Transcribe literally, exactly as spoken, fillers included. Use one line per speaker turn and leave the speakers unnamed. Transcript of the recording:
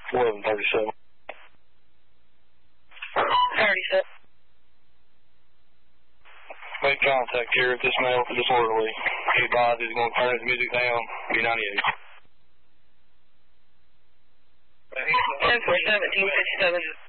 eleven thirty-seven.
thirty-seven.
Make contact here at this male for disorderly. He advised he's going to turn his music down. B ninety-eight.
ten four seventeen fifty-seven.